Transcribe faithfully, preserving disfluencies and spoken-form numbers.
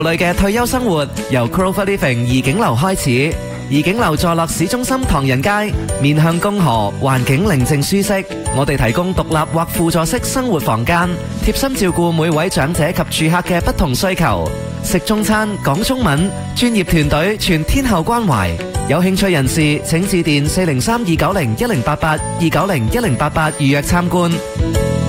類嘅退休生活由 Crowford Living 怡景樓開始。怡景樓坐落市中心唐人街，面向公河，環境寧靜舒適。我哋提供獨立或輔助式生活房間，貼心照顧每位長者及住客嘅不同需求。食中餐，講中文，專業團隊全天候關懷。有興趣人士請致電四零三二九零一零八八二九零一零八八預約參觀。